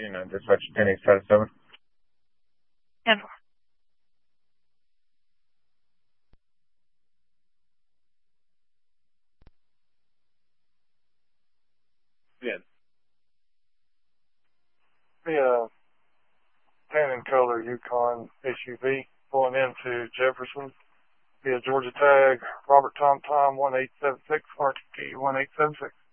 dispatch 10-8-7. And Yeah. The tan and color Yukon SUV pulling into Jefferson via Georgia tag Robert Tom 1876 RTP 1876.